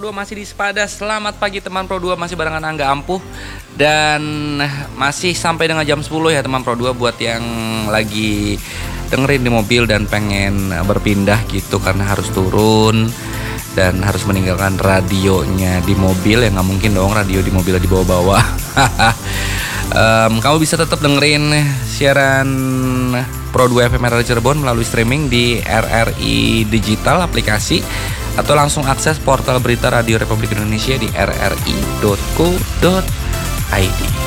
Pro 2 masih di Sepada. Selamat pagi teman Pro 2, masih barengan Angga Ampuh. Dan masih sampai dengan jam 10 ya teman Pro 2 buat yang lagi dengerin di mobil dan pengen berpindah gitu karena harus turun dan harus meninggalkan radionya di mobil. Ya nggak mungkin dong radio di mobil dibawa-bawa. Kamu bisa tetap dengerin siaran Pro 2 FM RRI Cirebon melalui streaming di RRI Digital aplikasi atau langsung akses portal berita Radio Republik Indonesia di rri.co.id.